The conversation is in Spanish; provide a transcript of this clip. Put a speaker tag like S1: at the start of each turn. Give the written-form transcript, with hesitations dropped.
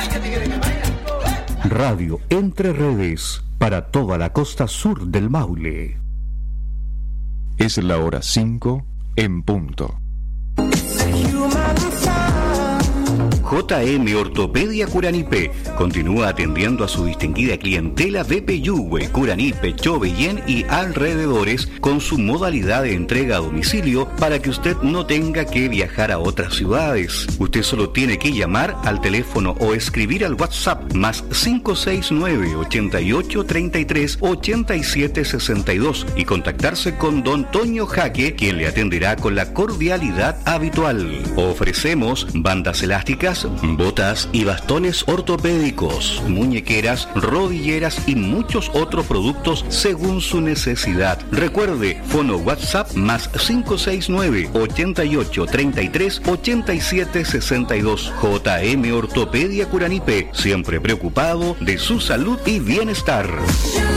S1: Radio Entre Redes, para toda la costa sur del Maule.
S2: Es la hora 5 en punto.
S3: JM Ortopedia Curanipe continúa atendiendo a su distinguida clientela de Peyúgue, Curanipe, Chobellén y alrededores con su modalidad de entrega a domicilio para que usted no tenga que viajar a otras ciudades. Usted solo tiene que llamar al teléfono o escribir al WhatsApp más 569 88 33 87 62 y contactarse con don Toño Jaque, quien le atenderá con la cordialidad habitual. Ofrecemos bandas elásticas, botas y bastones ortopédicos, muñequeras, rodilleras y muchos otros productos según su necesidad. Recuerde, fono WhatsApp más 569 88 33 87 62. JM Ortopedia Curanipe, siempre preocupado de su salud y bienestar.